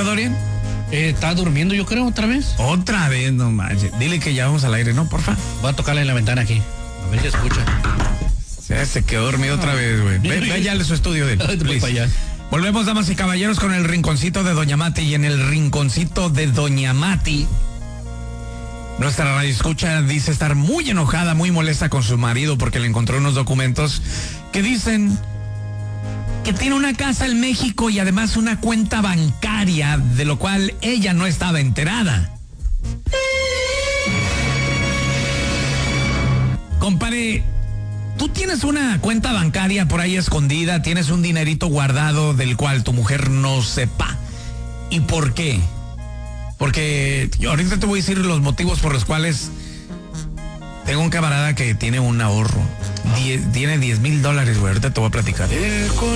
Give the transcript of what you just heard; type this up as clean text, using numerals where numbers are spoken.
Dorian? Está durmiendo, yo creo, otra vez. Otra vez, no manches. Dile que ya vamos al aire, ¿no? Porfa. Voy a tocarle en la ventana aquí. A ver si escucha. Se quedó dormido otra vez, güey. Ve ya a su estudio de él. Volvemos, damas y caballeros, con el rinconcito de Doña Mati. Y en el rinconcito de Doña Mati, nuestra radioescucha dice estar muy enojada, muy molesta con su marido porque le encontró unos documentos que dicen que tiene una casa en México y además una cuenta bancaria, de lo cual ella no estaba enterada. Compadre, tú tienes una cuenta bancaria por ahí escondida, tienes un dinerito guardado del cual tu mujer no sepa. ¿Y por qué? Porque ahorita te voy a decir los motivos por los cuales tengo un camarada que tiene un ahorro. Tiene $10,000, güey. Ahorita te voy a platicar.